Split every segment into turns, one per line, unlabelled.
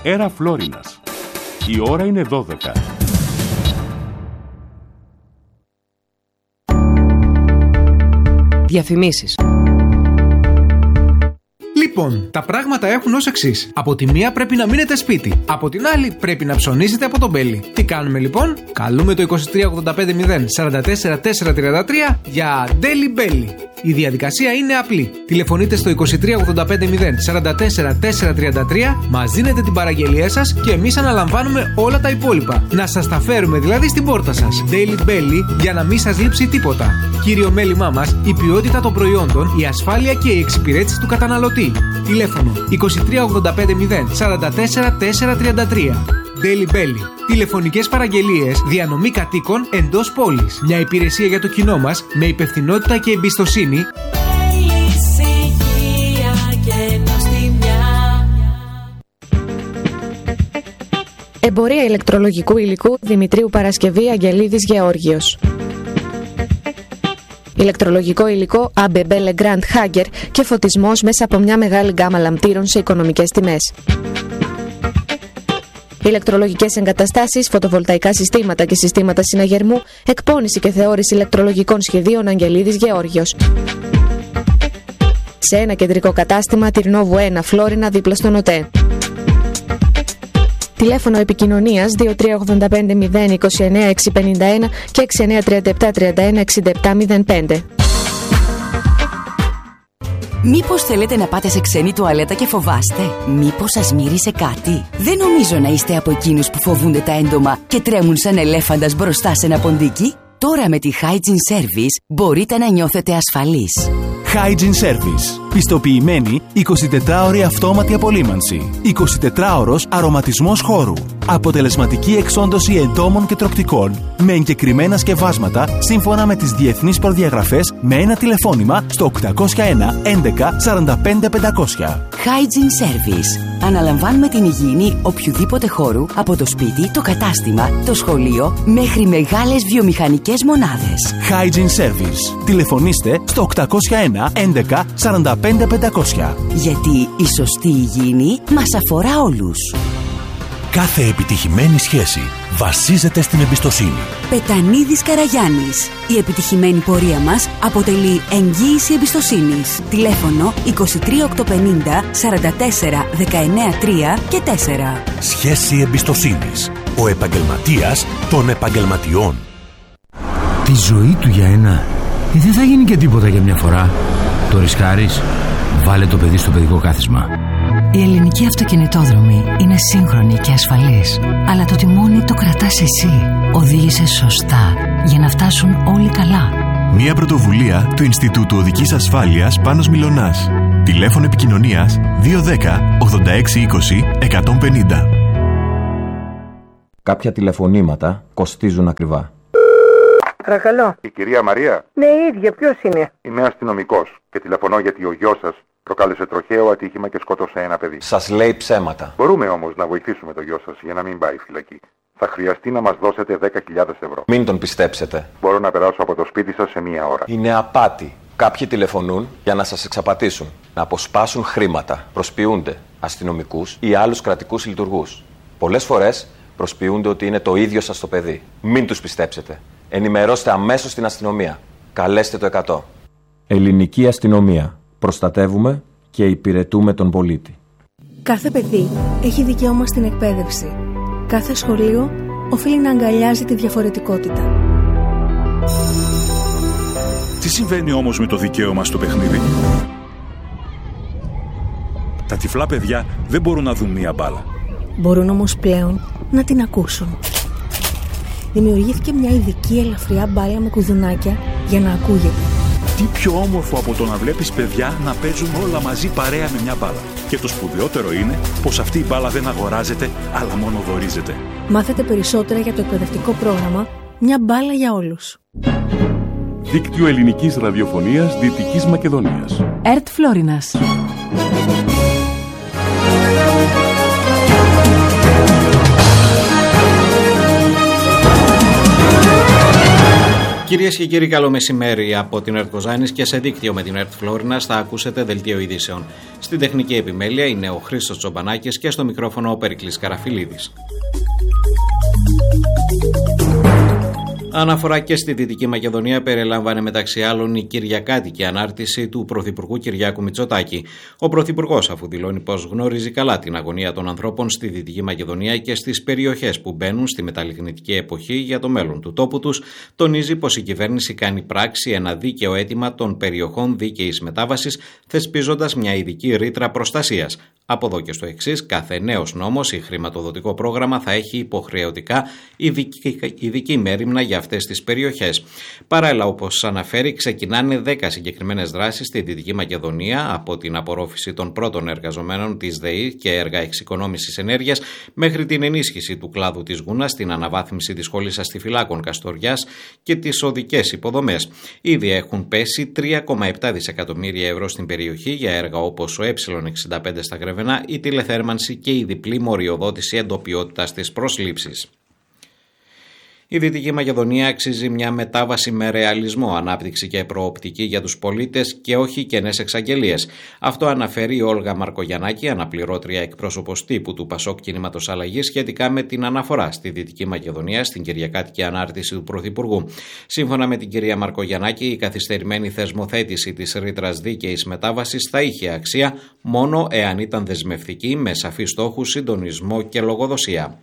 Έρα Φλόρινας. Η ώρα είναι 12.
Διαφημίσεις.
Λοιπόν, τα πράγματα έχουν ως εξής. Από τη μία πρέπει να μείνετε σπίτι. Από την άλλη πρέπει να ψωνίσετε από τον Μπέλι. Τι κάνουμε λοιπόν? Καλούμε το 2385 044 433 για Daily Belly. Η διαδικασία είναι απλή. Τηλεφωνείτε στο 2385 044 433, μας δίνετε την παραγγελία σας και εμείς αναλαμβάνουμε όλα τα υπόλοιπα. Να σας τα φέρουμε δηλαδή στην πόρτα σας. Daily Belly, για να μην σας λείψει τίποτα. Κύριο μέλημά μας, η ποιότητα των προϊόντων, η ασφάλεια και η εξυπηρέτηση του καταναλωτή. Τηλέφωνο 2385 044 433. Daily Belly. Τηλεφωνικές παραγγελίες, διανομή κατοίκων εντός πόλης. Μια υπηρεσία για το κοινό μας με υπευθυνότητα και εμπιστοσύνη.
Εμπορία ηλεκτρολογικού υλικού Δημητρίου Παρασκευή Αγγελίδης Γεώργιος. Ηλεκτρολογικό υλικό ABB Legrand Hager και φωτισμός μέσα από μια μεγάλη γκάμα λαμπτήρων σε οικονομικές τιμές. Ηλεκτρολογικές εγκαταστάσεις, φωτοβολταϊκά συστήματα και συστήματα συναγερμού, εκπώνηση και θεώρηση ηλεκτρολογικών σχεδίων Αγγελίδης Γεώργιος. Σε ένα κεντρικό κατάστημα, Τυρνόβου 1, Φλόρινα, δίπλα στον ΟΤΕ. Τηλέφωνο επικοινωνίας 2385 029 651 και 6937 31 67 05.
Μήπως θέλετε να πάτε σε ξένη τουαλέτα και φοβάστε? Μήπως σας μύρισε κάτι? Δεν νομίζω να είστε από εκείνους που φοβούνται τα έντομα και τρέμουν σαν ελέφαντας μπροστά σε ένα ποντίκι. Τώρα με τη Hygiene Service μπορείτε να νιώθετε ασφαλείς.
Hygiene Service. Πιστοποιημένη 24ωρη αυτόματη απολύμανση. 24ωρος αρωματισμός χώρου. Αποτελεσματική εξόντωση εντόμων και τροκτικών με εγκεκριμένα σκευάσματα σύμφωνα με τις διεθνείς προδιαγραφές με ένα τηλεφώνημα στο 801 11 45 500.
Hygiene Service. Αναλαμβάνουμε την υγιεινή οποιοδήποτε χώρου, από το σπίτι, το κατάστημα, το σχολείο μέχρι μεγάλες βιομηχανικές μονάδες.
Hygiene Service. Τηλεφωνήστε στο 801 11 45 500.
Γιατί η σωστή υγιεινή μας αφορά όλους.
Κάθε επιτυχημένη σχέση βασίζεται στην εμπιστοσύνη.
Πετανίδης Καραγιάννης. Η επιτυχημένη πορεία μας αποτελεί εγγύηση εμπιστοσύνης. Τηλέφωνο 23850 44 19 3 και 4.
Σχέση εμπιστοσύνης. Ο επαγγελματίας των επαγγελματιών.
Τη ζωή του για ένα. Δεν θα γίνει και τίποτα για μια φορά. Το ρισκάρεις? Βάλε το παιδί στο παιδικό κάθισμα.
Η ελληνική αυτοκινητόδρομη είναι σύγχρονη και ασφαλής, αλλά το τιμόνι το κρατάς εσύ. Οδήγησε σωστά για να φτάσουν όλοι καλά.
Μια πρωτοβουλία του Ινστιτούτου Οδικής Ασφάλειας Πάνος Μιλωνάς. Τηλέφωνο επικοινωνίας 210 86 20 150.
Κάποια τηλεφωνήματα κοστίζουν ακριβά.
Παρακαλώ.
Η κυρία Μαρία?
Ναι, η ίδια. Ποιος είναι?
Είμαι αστυνομικός και τηλεφωνώ γιατί ο γιος σας προκάλεσε τροχαίο ατύχημα και σκότωσε ένα παιδί.
Σας λέει ψέματα.
Μπορούμε όμως να βοηθήσουμε το γιο σας για να μην πάει φυλακή. Θα χρειαστεί να μας δώσετε 10.000 ευρώ.
Μην τον πιστέψετε.
Μπορώ να περάσω από το σπίτι σας σε μία ώρα.
Είναι απάτη. Κάποιοι τηλεφωνούν για να σας εξαπατήσουν, να αποσπάσουν χρήματα, προσποιούνται αστυνομικούς ή άλλους κρατικούς λειτουργούς. Πολλές φορές προσποιούνται ότι είναι το ίδιο σας το παιδί. Μην τους πιστέψετε. Ενημερώστε αμέσως την αστυνομία. Καλέστε το 100. Ελληνική αστυνομία. Προστατεύουμε και υπηρετούμε τον πολίτη.
Κάθε παιδί έχει δικαίωμα στην εκπαίδευση. Κάθε σχολείο οφείλει να αγκαλιάζει τη διαφορετικότητα.
Τι συμβαίνει όμως με το δικαίωμα στο παιχνίδι? Τα τυφλά παιδιά δεν μπορούν να δουν μία μπάλα.
Μπορούν όμως πλέον να την ακούσουν. Δημιουργήθηκε μια ειδική ελαφριά μπάλα με κουδουνάκια για να ακούγεται.
Τι πιο όμορφο από το να βλέπεις παιδιά να παίζουν όλα μαζί παρέα με μια μπάλα. Και το σπουδαιότερο είναι πως αυτή η μπάλα δεν αγοράζεται, αλλά μόνο δωρίζεται.
Μάθετε περισσότερα για το εκπαιδευτικό πρόγραμμα «Μια μπάλα για όλους».
Δίκτυο Ελληνικής Ραδιοφωνίας Δυτικής Μακεδονίας.
ΕΡΤ Φλόρινας. Κυρίες και κύριοι, καλό μεσημέρι από την ΕΡΤ Κοζάνης και σε δίκτυο με την ΕΡΤ Φλόρινας θα ακούσετε δελτίο ειδήσεων. Στην τεχνική επιμέλεια είναι ο Χρήστος Τσομπανάκης και στο μικρόφωνο ο Περικλής Καραφιλίδης. Αναφορά και στη Δυτική Μακεδονία περιλάμβανε μεταξύ άλλων η κυριακάτικη ανάρτηση του Πρωθυπουργού Κυριάκου Μητσοτάκη. Ο Πρωθυπουργός, αφού δηλώνει πως γνωρίζει καλά την αγωνία των ανθρώπων στη Δυτική Μακεδονία και στις περιοχές που μπαίνουν στη μεταλλιγνητική εποχή για το μέλλον του τόπου τους, τονίζει πως η κυβέρνηση κάνει πράξη ένα δίκαιο αίτημα των περιοχών δίκαιης μετάβασης, θεσπίζοντας μια ειδική ρήτρα προστασίας. Από εδώ και στο εξής, κάθε νέος νόμος ή χρηματοδοτικό πρόγραμμα θα έχει υποχρεωτικά ειδική μέριμνα για αυτές τις περιοχές. Παράλληλα, όπως αναφέρει, ξεκινάνε 10 συγκεκριμένες δράσεις στη Δυτική Μακεδονία, από την απορρόφηση των πρώτων εργαζομένων της ΔΕΗ και έργα εξοικονόμησης ενέργειας, μέχρι την ενίσχυση του κλάδου της γούνας, την αναβάθμιση της σχολής αστιφυλάκων Καστοριάς και τις οδικές υποδομές. Ήδη έχουν πέσει 3,7 δισεκατομμύρια ευρώ στην περιοχή για έργα όπως ο Ε65 στα Γρεβενά, η τηλεθέρμανση και η διπλή μοριοδότηση εντοπιότητας της προσλήψης. Η Δυτική Μακεδονία αξίζει μια μετάβαση με ρεαλισμό, ανάπτυξη και προοπτική για τους πολίτες και όχι κενές εξαγγελίες. Αυτό αναφέρει η Όλγα Μαρκογιαννάκη, αναπληρώτρια εκπρόσωπος τύπου του Πασόκ Κινήματος Αλλαγής, σχετικά με την αναφορά στη Δυτική Μακεδονία στην κυριακάτικη ανάρτηση του Πρωθυπουργού. Σύμφωνα με την κυρία Μαρκογιαννάκη, η καθυστερημένη θεσμοθέτηση της ρήτρας δίκαιης μετάβασης θα είχε αξία μόνο εάν ήταν δεσμευτική, με σαφείς στόχους, συντονισμό και λογοδοσία.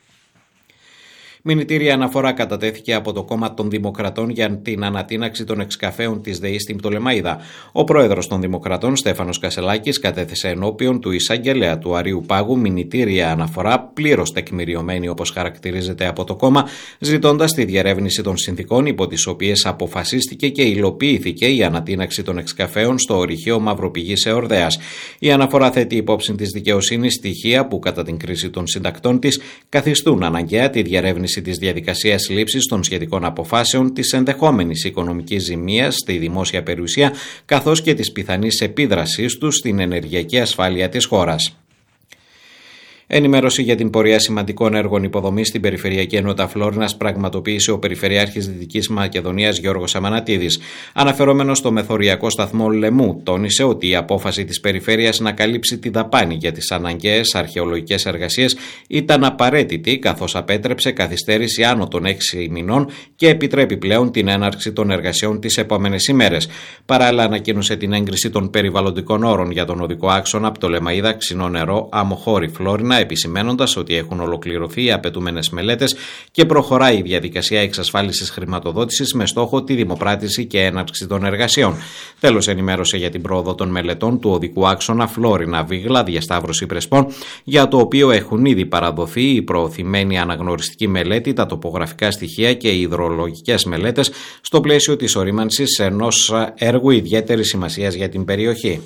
Μηνυτήρια αναφορά κατατέθηκε από το Κόμμα των Δημοκρατών για την ανατείναξη των εξκαφέων της ΔΕΗ στην Πτολεμαΐδα. Ο πρόεδρος των Δημοκρατών, Στέφανος Κασελάκης, κατέθεσε ενώπιον του εισαγγελέα του Αρείου Πάγου μηνυτήρια αναφορά, πλήρως τεκμηριωμένη όπως χαρακτηρίζεται από το κόμμα, ζητώντας τη διερεύνηση των συνθηκών υπό τις οποίες αποφασίστηκε και υλοποιήθηκε η ανατείναξη των εξκαφέων στο ορυχείο Μαυροπηγής Εορδέας. Η αναφορά θέτει υπόψη της δικαιοσύνης στοιχεία που, κατά την κρίση των συντακτών της, καθιστούν αναγκαία τη διερεύνηση της διαδικασίας λήψης των σχετικών αποφάσεων, της ενδεχόμενης οικονομικής ζημίας στη δημόσια περιουσία, καθώς και της πιθανής επίδρασής τους στην ενεργειακή ασφάλεια της χώρας. Ενημέρωση για την πορεία σημαντικών έργων υποδομής στην Περιφερειακή Ενότητα Φλόρινας πραγματοποίησε ο Περιφερειάρχης Δυτικής Μακεδονίας Γιώργος Αμανατίδης. Αναφερόμενος στο μεθοριακό σταθμό Λεμού, τόνισε ότι η απόφαση της Περιφέρειας να καλύψει τη δαπάνη για τις αναγκαίες αρχαιολογικές εργασίες ήταν απαραίτητη, καθώς απέτρεψε καθυστέρηση άνω των 6 μηνών και επιτρέπει πλέον την έναρξη των εργασιών τις επόμενες ημέρες. Παράλληλα, ανακοίνωσε την έγκριση των περιβαλλοντικών όρων για τον οδικό άξονα Πτολεμαΐδα Ξινό Νερό Αμοχώρη Φλόρινα, επισημένοντας ότι έχουν ολοκληρωθεί οι απαιτούμενες μελέτες και προχωράει η διαδικασία εξασφάλισης χρηματοδότησης με στόχο τη δημοπράτηση και έναρξη των εργασιών. Τέλος, ενημέρωσε για την πρόοδο των μελετών του οδικού άξονα Φλόρινα Βίγλα Διασταύρωση Πρεσπών, για το οποίο έχουν ήδη παραδοθεί η προωθημένη αναγνωριστική μελέτη, τα τοπογραφικά στοιχεία και οι υδρολογικές μελέτες στο πλαίσιο της ορίμανσης ενός έργου ιδιαίτερης σημασίας για την περιοχή.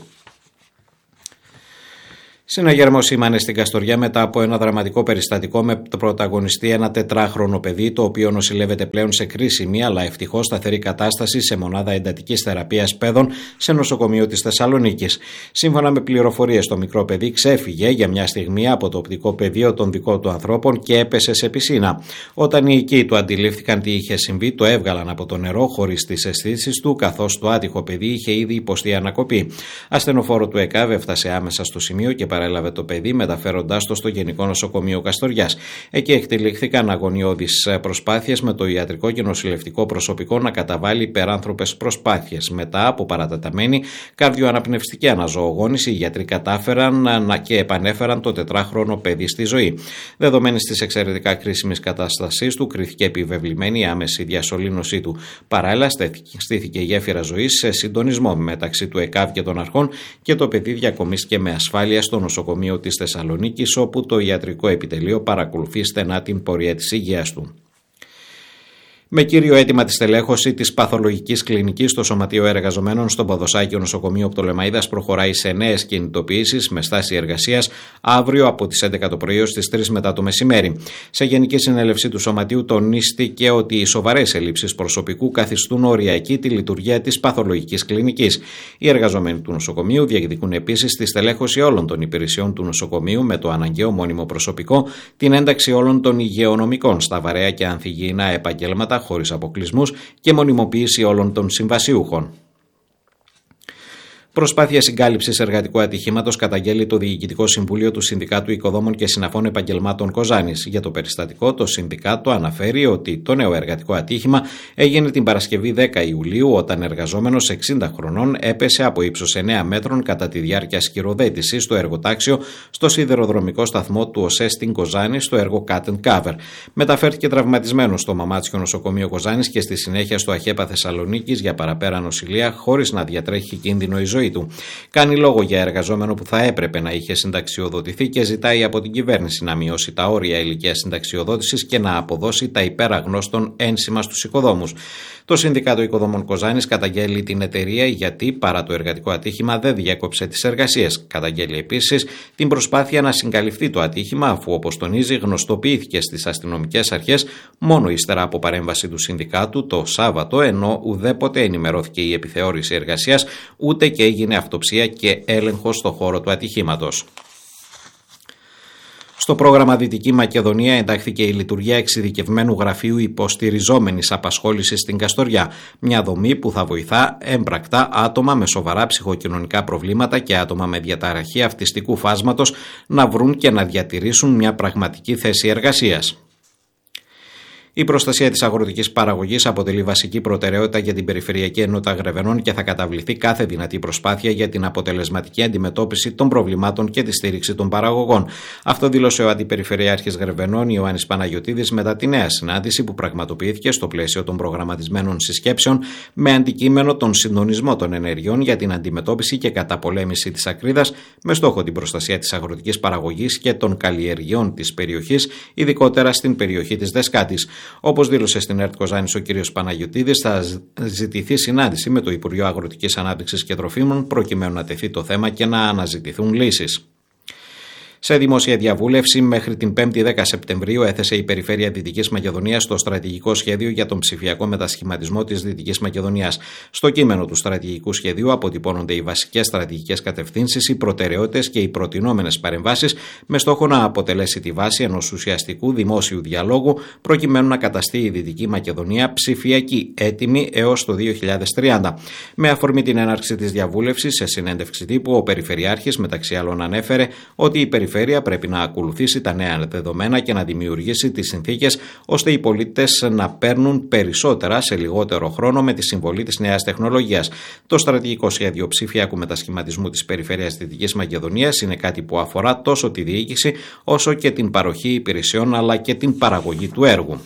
Συναγερμός σήμανε στην Καστοριά μετά από ένα δραματικό περιστατικό με πρωταγωνιστή ένα 4χρονο παιδί, το οποίο νοσηλεύεται πλέον σε κρίσιμη αλλά ευτυχώς σταθερή κατάσταση σε μονάδα εντατικής θεραπείας παιδών σε νοσοκομείο της Θεσσαλονίκης. Σύμφωνα με πληροφορίες, το μικρό παιδί ξέφυγε για μια στιγμή από το οπτικό πεδίο των δικών του ανθρώπων και έπεσε σε πισίνα. Όταν οι οικοί του αντιλήφθηκαν τι είχε συμβεί, το έβγαλαν από το νερό χωρίς τις αισθήσεις του, καθώς το άτυχο παιδί είχε ήδη υποστεί ανακοπή. Ασθενοφόρο του ΕΚΑΒ έφτασε άμεσα στο σημείο και παρέλαβε το παιδί, μεταφέροντάς το στο Γενικό Νοσοκομείο Καστοριάς. Εκεί εκτελήχθηκαν αγωνιώδεις προσπάθειες με το ιατρικό και νοσηλευτικό προσωπικό να καταβάλει υπεράνθρωπες προσπάθειες. Μετά από παρατεταμένη καρδιοαναπνευστική αναζωογόνηση, οι γιατροί κατάφεραν και επανέφεραν το 4χρονο παιδί στη ζωή. Δεδομένης της εξαιρετικά κρίσιμης κατάστασής του, κρίθηκε επιβεβλημένη η άμεση διασωλήνωσή του. Παράλληλα, στήθηκε η γέφυρα ζωής σε συντονισμό μεταξύ του ΕΚΑΒ και των αρχών και το παιδί διακομίστηκε με ασφάλεια στο νοσοκομείο της Θεσσαλονίκης, όπου το ιατρικό επιτελείο παρακολουθεί στενά την πορεία της υγείας του. Με κύριο αίτημα τη στελέχωση της παθολογικής κλινικής στο Σωματείο Εργαζομένων στο Ποδοσάκιο Νοσοκομείο Πτολεμαΐδας προχωράει σε νέες κινητοποιήσεις με στάση εργασίας αύριο από τις 11 το πρωί ως τις 3 μετά το μεσημέρι. Σε γενική συνέλευση του Σωματείου τονίστηκε ότι οι σοβαρές ελλείψεις προσωπικού καθιστούν οριακή τη λειτουργία της παθολογικής κλινικής. Οι εργαζομένοι του νοσοκομείου διεκδικούν επίσης τη στελέχωση όλων των υπηρεσιών του νοσοκομείου με το αναγκαίο μόνιμο προσωπικό, την ένταξη όλων των υγειονομικών στα βαρέα και ανθυγιεινά επαγγέλματα, άμεσα, χωρίς αποκλεισμούς και μονιμοποίηση όλων των συμβασιούχων. Προσπάθεια συγκάλυψης εργατικού ατυχήματος καταγγέλει το Διοικητικό Συμβούλιο του Συνδικάτου Οικοδόμων και Συναφών Επαγγελμάτων Κοζάνης. Για το περιστατικό, το Συνδικάτο αναφέρει ότι το νέο εργατικό ατύχημα έγινε την Παρασκευή 10 Ιουλίου, όταν εργαζόμενος 60 χρονών έπεσε από ύψος 9 μέτρων κατά τη διάρκεια σκυροδέτησης στο εργοτάξιο στο σιδηροδρομικό σταθμό του ΟΣΕ στην Κοζάνη, στο έργο Cut and Cover. Μεταφέρθηκε τραυματισμένος στο Μαμάτσιο Νοσοκομείο Κοζάνης και στη συνέχεια στο ΑΧΕΠΑ Θεσσαλονίκης για παραπέρα νοσηλεία, χωρίς να διατρέχει κίνδυνο η ζωή του. Κάνει λόγο για εργαζόμενο που θα έπρεπε να είχε συνταξιοδοτηθεί και ζητάει από την κυβέρνηση να μειώσει τα όρια ηλικίας συνταξιοδότησης και να αποδώσει τα υπεραγνώστων ένσημα στους οικοδόμους. Το Συνδικάτο Οικοδόμων Κοζάνης καταγγέλει την εταιρεία γιατί, παρά το εργατικό ατύχημα, δεν διέκοψε τις εργασίες. Καταγγέλει επίσης την προσπάθεια να συγκαλυφθεί το ατύχημα, αφού, όπως τονίζει, γνωστοποιήθηκε στις αστυνομικές αρχές μόνο ύστερα από παρέμβαση του Συνδικάτου το Σάββατο, ενώ ουδέποτε ενημερώθηκε η επιθεώρηση εργασίας, ούτε και έγινε αυτοψία και έλεγχος στο χώρο του ατυχήματος. Στο πρόγραμμα Δυτική Μακεδονία εντάχθηκε η λειτουργία εξειδικευμένου γραφείου υποστηριζόμενης απασχόλησης στην Καστοριά, μια δομή που θα βοηθά έμπρακτα άτομα με σοβαρά ψυχοκοινωνικά προβλήματα και άτομα με διαταραχή αυτιστικού φάσματος να βρουν και να διατηρήσουν μια πραγματική θέση εργασίας. Η προστασία της αγροτικής παραγωγής αποτελεί βασική προτεραιότητα για την Περιφερειακή Ενότητα Γρεβενών και θα καταβληθεί κάθε δυνατή προσπάθεια για την αποτελεσματική αντιμετώπιση των προβλημάτων και τη στήριξη των παραγωγών. Αυτό δήλωσε ο Αντιπεριφερειάρχης Γρεβενών Ιωάννης Παναγιωτίδης μετά τη νέα συνάντηση που πραγματοποιήθηκε στο πλαίσιο των προγραμματισμένων συσκέψεων με αντικείμενο τον συντονισμό των ενεργειών για την αντιμετώπιση και καταπολέμηση της ακρίδας με στόχο την προστασία της αγροτικής παραγωγής και των καλλιεργειών της περιοχής, ειδικότερα στην περιοχή της Δεσκάτης. Όπως δήλωσε στην ΕΡΤ Κοζάνης ο κ. Παναγιωτίδης, θα ζητηθεί συνάντηση με το Υπουργείο Αγροτικής Ανάπτυξης και Τροφίμων προκειμένου να τεθεί το θέμα και να αναζητηθούν λύσεις. Σε δημόσια διαβούλευση, μέχρι την 5η 10 Σεπτεμβρίου έθεσε η Περιφέρεια Δυτικής Μακεδονίας το στρατηγικό σχέδιο για τον ψηφιακό μετασχηματισμό της Δυτικής Μακεδονίας. Στο κείμενο του στρατηγικού σχεδίου αποτυπώνονται οι βασικές στρατηγικές κατευθύνσεις, οι προτεραιότητες και οι προτινόμενες παρεμβάσεις, με στόχο να αποτελέσει τη βάση ενός ουσιαστικού δημόσιου διαλόγου, προκειμένου να καταστεί η Δυτική Μακεδονία ψηφιακή έτοιμη έως το 2030. Με αφορμή την έναρξη της διαβούλευσης, σε συνέντευξη τύπου, ο Περιφερειάρχης μεταξύ άλλων ανέφερε ότι η Περιφέρεια πρέπει να ακολουθήσει τα νέα δεδομένα και να δημιουργήσει τις συνθήκες ώστε οι πολίτες να παίρνουν περισσότερα σε λιγότερο χρόνο με τη συμβολή της νέας τεχνολογίας. Το στρατηγικό σχέδιο ψηφιακού μετασχηματισμού της Περιφέρειας Δυτικής Μακεδονίας είναι κάτι που αφορά τόσο τη διοίκηση όσο και την παροχή υπηρεσιών αλλά και την παραγωγή του έργου.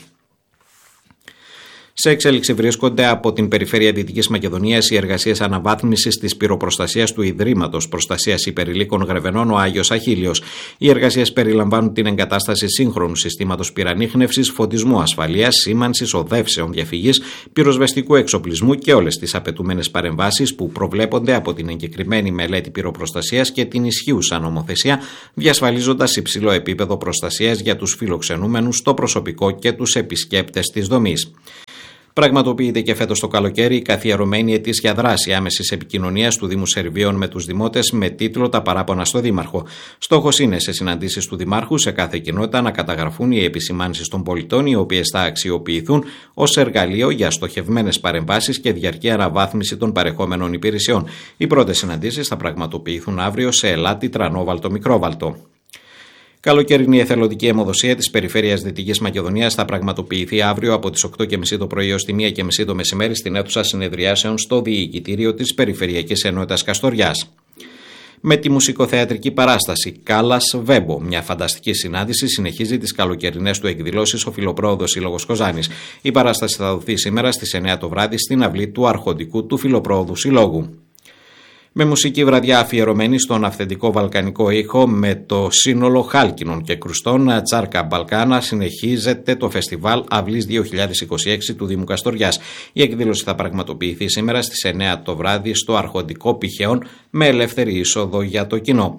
Σε εξέλιξη βρίσκονται από την Περιφέρεια Δυτικής Μακεδονίας οι εργασίες αναβάθμισης της πυροπροστασίας του Ιδρύματος Προστασίας Υπερηλίκων Γρεβενών ο Άγιος Αχίλιος. Οι εργασίες περιλαμβάνουν την εγκατάσταση σύγχρονου συστήματος πυρανίχνευσης, φωτισμού ασφαλείας, σήμανσης οδεύσεων διαφυγής, πυροσβεστικού εξοπλισμού και όλες τις απαιτούμενες παρεμβάσεις που προβλέπονται από την εγκεκριμένη μελέτη πυροπροστασίας και την ισχύουσα νομοθεσία, διασφαλίζοντας υψηλό επίπεδο προστασίας για τους φιλοξενούμενους, το προσωπικό και τους επισκέπτες της δομής. Πραγματοποιείται και φέτος το καλοκαίρι η καθιερωμένη ετήσια δράση άμεσης επικοινωνίας του Δήμου Σερβίων με τους δημότες με τίτλο «Τα παράπονα στο Δήμαρχο». Στόχος είναι σε συναντήσεις του Δημάρχου σε κάθε κοινότητα να καταγραφούν οι επισημάνσεις των πολιτών, οι οποίες θα αξιοποιηθούν ως εργαλείο για στοχευμένες παρεμβάσεις και διαρκή αναβάθμιση των παρεχόμενων υπηρεσιών. Οι πρώτες συναντήσεις θα πραγματοποιηθούν αύριο σε Ελάτη, Τρανόβαλτο, Μικρόβαλτο. Καλοκαιρινή εθελοντική αιμοδοσία της Περιφέρειας Δυτικής Μακεδονίας θα πραγματοποιηθεί αύριο από τις 8.30 το πρωί ως τη 1.30 το μεσημέρι στην αίθουσα συνεδριάσεων στο Διοικητήριο της Περιφερειακής Ενότητας Καστοριάς. Με τη μουσικοθεατρική παράσταση Κάλλας Βέμπο, μια φανταστική συνάντηση, συνεχίζει τις καλοκαιρινές του εκδηλώσεις ο Φιλοπρόοδος Σύλλογος Κοζάνης. Η παράσταση θα δοθεί σήμερα στις 9 το βράδυ στην αυλή του Αρχοντικού του Φιλοπρόοδου Συλλόγου. Με μουσική βραδιά αφιερωμένη στον αυθεντικό βαλκανικό ήχο με το σύνολο χάλκινων και κρουστών Τσάρκα Μπαλκάνα συνεχίζεται το φεστιβάλ Αυλής 2026 του Δήμου Καστοριάς. Η εκδήλωση θα πραγματοποιηθεί σήμερα στις 9 το βράδυ στο Αρχοντικό Πηχαίων με ελεύθερη είσοδο για το κοινό.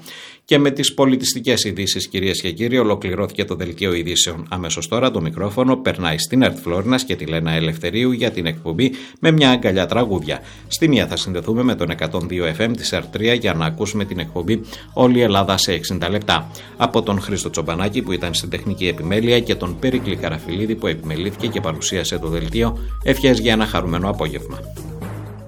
Και με τις πολιτιστικές ειδήσεις, κυρίες και κύριοι, ολοκληρώθηκε το δελτίο ειδήσεων. Αμέσως τώρα το μικρόφωνο περνάει στην ΕΡΤ Φλόρινας και τη Λένα Ελευθερίου για την εκπομπή με μια αγκαλιά τραγούδια. Στη μία θα συνδεθούμε με τον 102 FM της ΕΡΤ 3 για να ακούσουμε την εκπομπή Όλη η Ελλάδα σε 60 λεπτά. Από τον Χρήστο Τσομπανάκη που ήταν στην τεχνική επιμέλεια και τον Πέρικλη Καραφιλίδη που επιμελήθηκε και παρουσίασε το δελτίο, ευχές για ένα χαρούμενο απόγευμα.